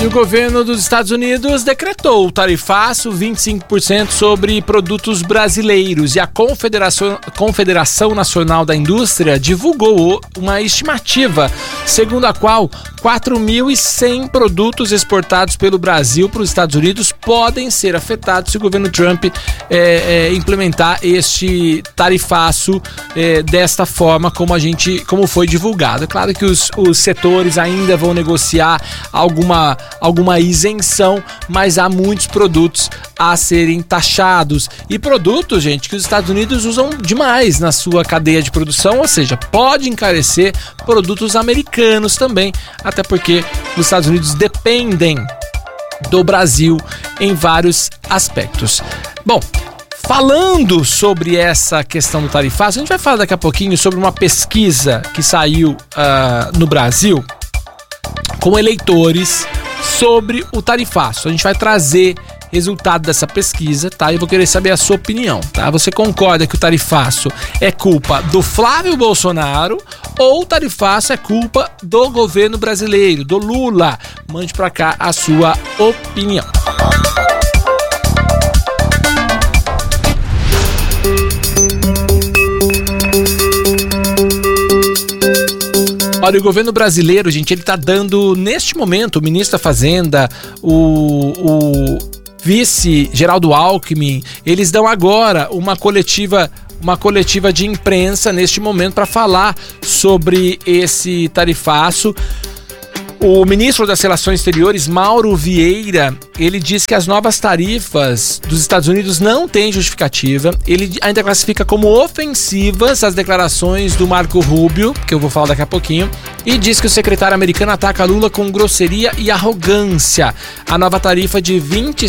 E o governo dos Estados Unidos decretou o tarifaço 25% sobre produtos brasileiros. E a Confederação Nacional da Indústria divulgou uma estimativa segundo a qual 4.100 produtos exportados pelo Brasil para os Estados Unidos podem ser afetados se o governo Trump implementar este tarifaço desta forma como foi divulgado. É claro que os setores ainda vão negociar alguma isenção, mas há muitos produtos a serem taxados. E produtos, gente, que os Estados Unidos usam demais na sua cadeia de produção, ou seja, pode encarecer produtos americanos também, até porque os Estados Unidos dependem do Brasil em vários aspectos. Bom, falando sobre essa questão do tarifaço, a gente vai falar daqui a pouquinho sobre uma pesquisa que saiu no Brasil com eleitores sobre o tarifaço. A gente vai trazer resultado dessa pesquisa, tá? Eu vou querer saber a sua opinião, tá? Você concorda que o tarifaço é culpa do Flávio Bolsonaro ou o tarifaço é culpa do governo brasileiro, do Lula? Mande pra cá a sua opinião. Olha, o governo brasileiro, gente, ele tá dando, neste momento, o ministro da Fazenda, o vice Geraldo Alckmin, eles dão agora uma coletiva de imprensa neste momento para falar sobre esse tarifaço. O ministro das Relações Exteriores, Mauro Vieira, ele diz que as novas tarifas dos Estados Unidos não têm justificativa. Ele ainda classifica como ofensivas as declarações do Marco Rubio, que eu vou falar daqui a pouquinho, e diz que o secretário americano ataca Lula com grosseria e arrogância. A nova tarifa de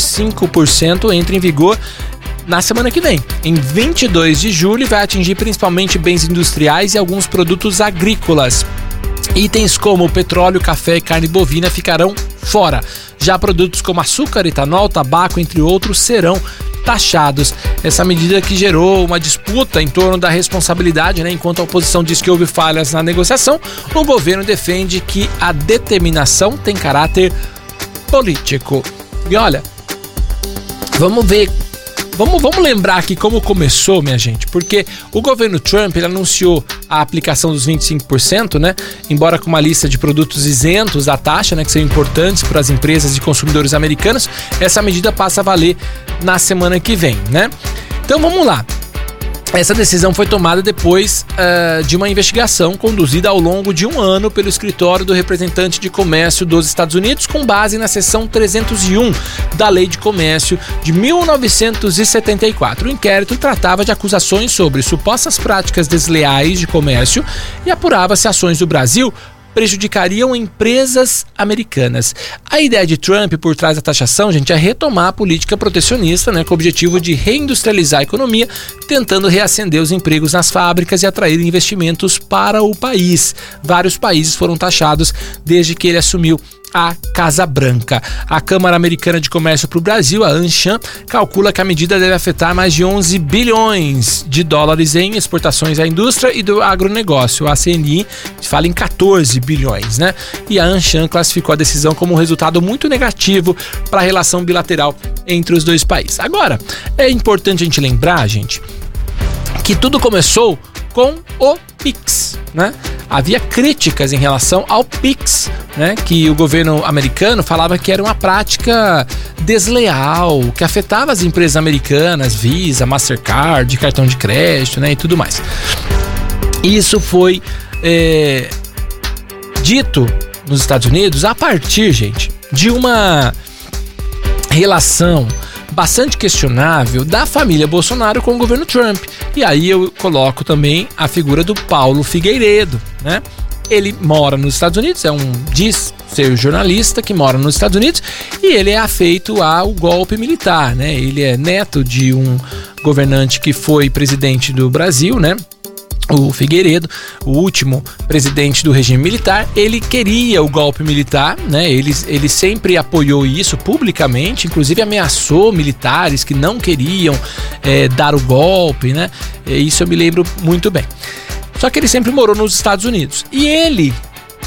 25% entra em vigor na semana que vem. Em 22 de julho, vai atingir principalmente bens industriais e alguns produtos agrícolas. Itens como petróleo, café e carne bovina ficarão fora. Já produtos como açúcar, etanol, tabaco, entre outros, serão taxados. Essa medida que gerou uma disputa em torno da responsabilidade, né? Enquanto a oposição diz que houve falhas na negociação, o governo defende que a determinação tem caráter político. E olha, vamos ver. Vamos lembrar aqui como começou, minha gente, porque o governo Trump ele anunciou a aplicação dos 25%, né? Embora com uma lista de produtos isentos da taxa, né, que são importantes para as empresas e consumidores americanos, essa medida passa a valer na semana que vem, né? Então vamos lá. Essa decisão foi tomada depois de uma investigação conduzida ao longo de um ano pelo Escritório do Representante de Comércio dos Estados Unidos, com base na seção 301 da Lei de Comércio de 1974. O inquérito tratava de acusações sobre supostas práticas desleais de comércio e apurava se ações do Brasil prejudicariam empresas americanas. A ideia de Trump por trás da taxação, gente, é retomar a política protecionista, né, com o objetivo de reindustrializar a economia, tentando reacender os empregos nas fábricas e atrair investimentos para o país. Vários países foram taxados desde que ele assumiu a Casa Branca. A Câmara Americana de Comércio para o Brasil, a ANCHAM, calcula que a medida deve afetar mais de 11 bilhões de dólares em exportações à indústria e do agronegócio. A CNI fala em 14 bilhões, né? E a ANCHAM classificou a decisão como um resultado muito negativo para a relação bilateral entre os dois países. Agora, é importante a gente lembrar, gente, que tudo começou com o PIX, né? Havia críticas em relação ao PIX, né? Que o governo americano falava que era uma prática desleal, que afetava as empresas americanas, Visa, Mastercard, cartão de crédito, né? E tudo mais. Isso foi dito nos Estados Unidos a partir, gente, de uma relação bastante questionável da família Bolsonaro com o governo Trump. E aí eu coloco também a figura do Paulo Figueiredo, né? Ele mora nos Estados Unidos, diz ser jornalista que mora nos Estados Unidos e ele é afeito ao golpe militar, né? Ele é neto de um governante que foi presidente do Brasil, né? O Figueiredo, o último presidente do regime militar. Ele queria o golpe militar, né? Ele sempre apoiou isso publicamente, inclusive ameaçou militares que não queriam dar o golpe, né? Isso eu me lembro muito bem. Só que ele sempre morou nos Estados Unidos. E ele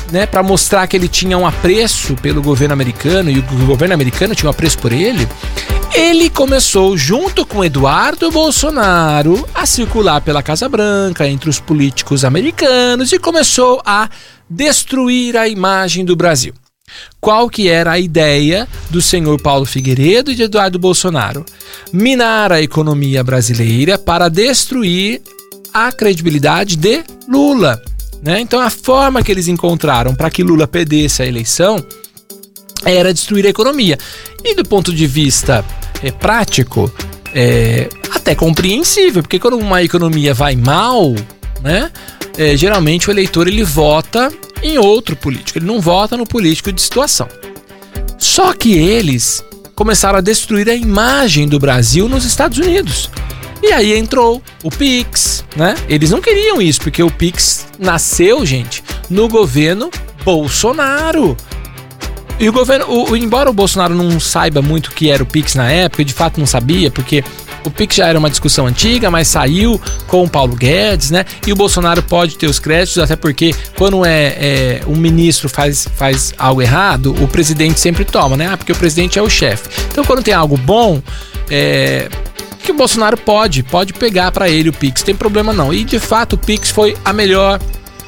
né, para mostrar que ele tinha um apreço pelo governo americano e o governo americano tinha um apreço por ele, ele começou, junto com Eduardo Bolsonaro, a circular pela Casa Branca, entre os políticos americanos, e começou a destruir a imagem do Brasil. Qual que era a ideia do senhor Paulo Figueiredo e de Eduardo Bolsonaro? Minar a economia brasileira para destruir a credibilidade de Lula, né? Então a forma que eles encontraram para que Lula perdesse a eleição era destruir a economia. E do ponto de vista prático, até compreensível, porque quando uma economia vai mal, né, geralmente o eleitor ele vota em outro político, ele não vota no político de situação. Só que eles começaram a destruir a imagem do Brasil nos Estados Unidos. E aí entrou o Pix, né? Eles não queriam isso, porque o Pix nasceu, gente, no governo Bolsonaro. E o governo, embora o Bolsonaro não saiba muito o que era o Pix na época, de fato não sabia, porque o Pix já era uma discussão antiga, mas saiu com o Paulo Guedes, né? E o Bolsonaro pode ter os créditos, até porque quando um ministro faz algo errado, o presidente sempre toma, né? Porque o presidente é o chefe. Então quando tem algo bom, que o Bolsonaro pode pegar para ele o Pix, tem problema não. E de fato o Pix foi a melhor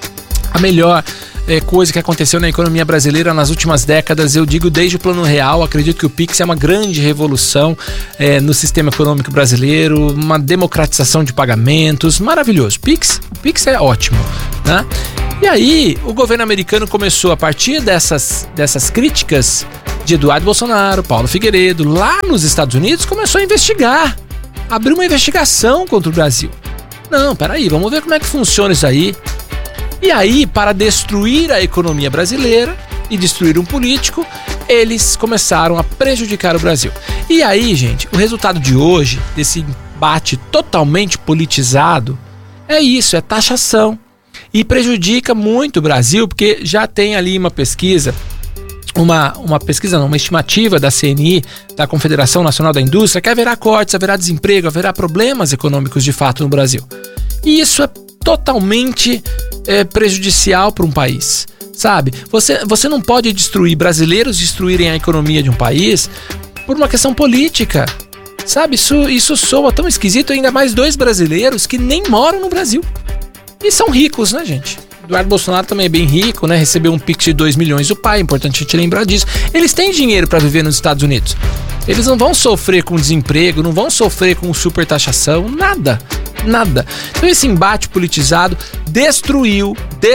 coisa que aconteceu na economia brasileira nas últimas décadas. Eu digo desde o Plano Real, acredito que o Pix é uma grande revolução no sistema econômico brasileiro, uma democratização de pagamentos, maravilhoso. O Pix é ótimo, né? E aí o governo americano começou, a partir dessas críticas de Eduardo Bolsonaro, Paulo Figueiredo, lá nos Estados Unidos, começou a investigar, abriu uma investigação contra o Brasil. Não, peraí, vamos ver como é que funciona isso aí. E aí, para destruir a economia brasileira e destruir um político, eles começaram a prejudicar o Brasil. E aí, gente, o resultado de hoje, desse embate totalmente politizado, é isso, é taxação. E prejudica muito o Brasil, porque já tem ali uma pesquisa, uma estimativa da CNI, da Confederação Nacional da Indústria, que haverá cortes, haverá desemprego, haverá problemas econômicos de fato no Brasil. E isso é totalmente prejudicial para um país, sabe? Você não pode brasileiros destruírem a economia de um país por uma questão política, sabe? Isso soa tão esquisito, ainda mais dois brasileiros que nem moram no Brasil e são ricos, né, gente? Eduardo Bolsonaro também é bem rico, né? Recebeu um Pix de 2 milhões do pai, é importante a gente lembrar disso. Eles têm dinheiro para viver nos Estados Unidos. Eles não vão sofrer com desemprego, não vão sofrer com supertaxação, nada. Então esse embate politizado destruiu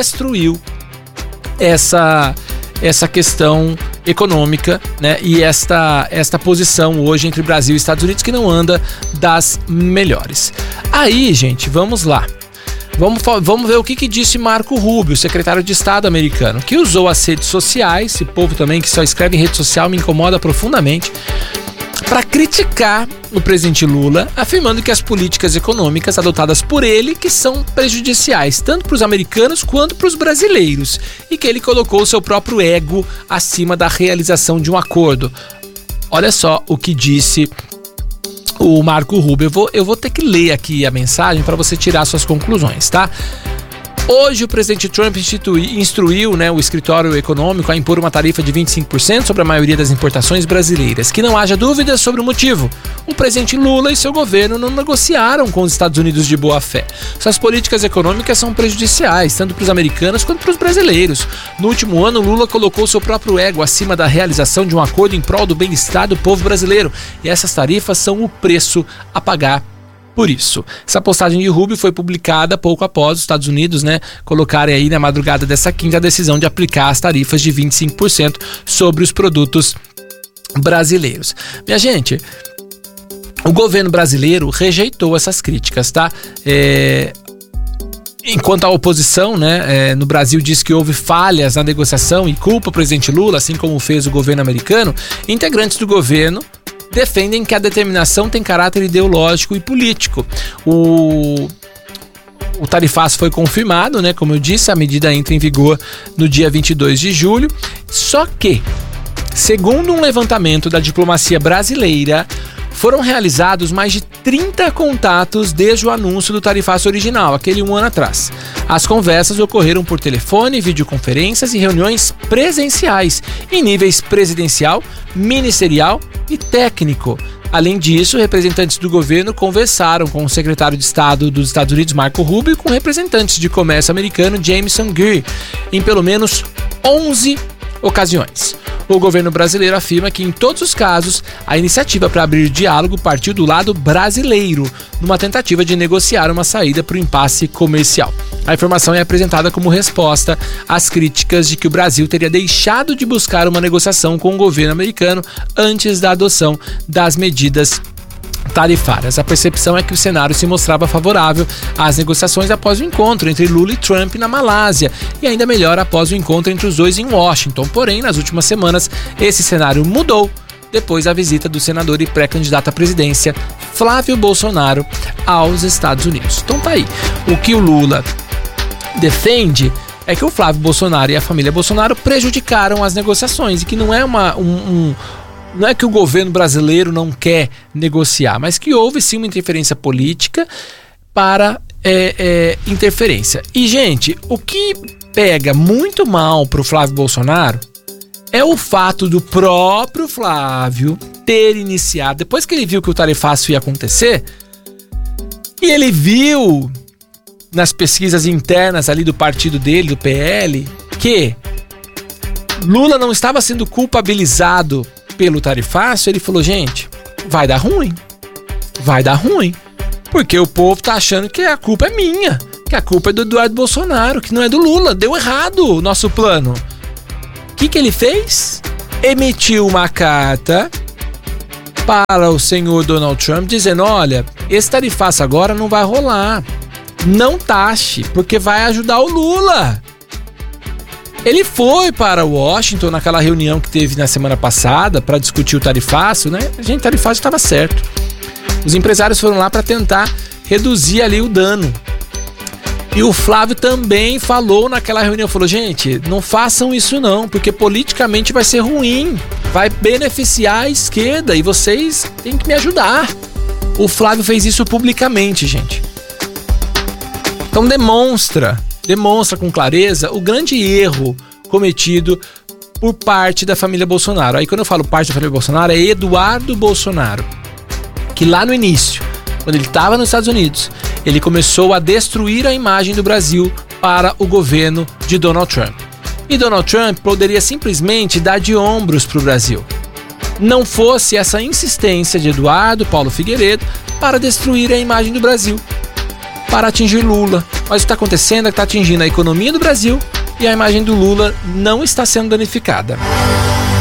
essa questão econômica, né? E esta posição hoje entre Brasil e Estados Unidos que não anda das melhores. Aí, gente, vamos lá. Vamos ver o que disse Marco Rubio, secretário de Estado americano, que usou as redes sociais, esse povo também que só escreve em rede social me incomoda profundamente, para criticar o presidente Lula, afirmando que as políticas econômicas adotadas por ele que são prejudiciais, tanto para os americanos quanto para os brasileiros, e que ele colocou o seu próprio ego acima da realização de um acordo. Olha só o que disse o Marco Rubio. Eu vou ter que ler aqui a mensagem para você tirar suas conclusões, tá? Hoje o presidente Trump instruiu, né, o escritório econômico a impor uma tarifa de 25% sobre a maioria das importações brasileiras. Que não haja dúvidas sobre o motivo. O presidente Lula e seu governo não negociaram com os Estados Unidos de boa fé. Suas políticas econômicas são prejudiciais, tanto para os americanos quanto para os brasileiros. No último ano, Lula colocou seu próprio ego acima da realização de um acordo em prol do bem-estar do povo brasileiro. E essas tarifas são o preço a pagar por isso. Essa postagem de Rubio foi publicada pouco após os Estados Unidos, né, colocarem aí na madrugada dessa quinta a decisão de aplicar as tarifas de 25% sobre os produtos brasileiros. Minha gente, o governo brasileiro rejeitou essas críticas, tá? Enquanto a oposição, né, no Brasil diz que houve falhas na negociação e culpa o presidente Lula, assim como fez o governo americano, integrantes do governo defendem que a determinação tem caráter ideológico e político. O tarifaço foi confirmado, né? Como eu disse, a medida entra em vigor no dia 22 de julho. Só que, segundo um levantamento da diplomacia brasileira, Foram realizados mais de 30 contatos desde o anúncio do tarifaço original, aquele 1 ano atrás. As conversas ocorreram por telefone, videoconferências e reuniões presenciais, em níveis presidencial, ministerial e técnico. Além disso, representantes do governo conversaram com o secretário de Estado dos Estados Unidos, Marco Rubio, e com representantes de comércio americano, Jamieson Greer, em pelo menos 11 ocasiões. O governo brasileiro afirma que, em todos os casos, a iniciativa para abrir diálogo partiu do lado brasileiro, numa tentativa de negociar uma saída para o impasse comercial. A informação é apresentada como resposta às críticas de que o Brasil teria deixado de buscar uma negociação com o governo americano antes da adoção das medidas tarifárias. A percepção é que o cenário se mostrava favorável às negociações após o encontro entre Lula e Trump na Malásia e ainda melhor após o encontro entre os dois em Washington. Porém, nas últimas semanas, esse cenário mudou depois da visita do senador e pré-candidato à presidência Flávio Bolsonaro aos Estados Unidos. Então tá aí. O que o Lula defende é que o Flávio Bolsonaro e a família Bolsonaro prejudicaram as negociações e que não é não é que o governo brasileiro não quer negociar, mas que houve sim uma interferência política para interferência. E, gente, o que pega muito mal pro Flávio Bolsonaro é o fato do próprio Flávio ter iniciado, depois que ele viu que o tarifaço ia acontecer, e ele viu nas pesquisas internas ali do partido dele, do PL, que Lula não estava sendo culpabilizado pelo tarifaço. Ele falou, gente, vai dar ruim, porque o povo tá achando que a culpa é minha, que a culpa é do Eduardo Bolsonaro, que não é do Lula, deu errado o nosso plano. O que ele fez? Emitiu uma carta para o senhor Donald Trump dizendo, olha, esse tarifaço agora não vai rolar, não taxe, porque vai ajudar o Lula. Ele foi para Washington naquela reunião que teve na semana passada para discutir o tarifaço, né? Gente, o tarifaço estava certo. Os empresários foram lá para tentar reduzir ali o dano. E o Flávio também falou naquela reunião, falou, gente, não façam isso não, porque politicamente vai ser ruim, vai beneficiar a esquerda e vocês têm que me ajudar. O Flávio fez isso publicamente, gente. Então demonstra com clareza o grande erro cometido por parte da família Bolsonaro. Aí quando eu falo parte da família Bolsonaro, é Eduardo Bolsonaro, que lá no início, quando ele estava nos Estados Unidos, ele começou a destruir a imagem do Brasil para o governo de Donald Trump. E Donald Trump poderia simplesmente dar de ombros para o Brasil. Não fosse essa insistência de Eduardo Paulo Figueiredo para destruir a imagem do Brasil, para atingir Lula. Mas o que está acontecendo é que está atingindo a economia do Brasil e a imagem do Lula não está sendo danificada.